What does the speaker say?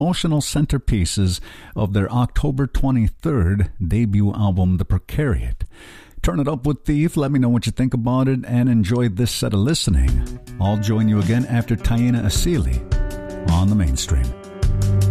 emotional centerpieces of their October 23rd debut album, The Precariat. Turn it up with Thief. Let me know what you think about it and enjoy this set of listening. I'll join you again after Taina Asili on the Mainstream.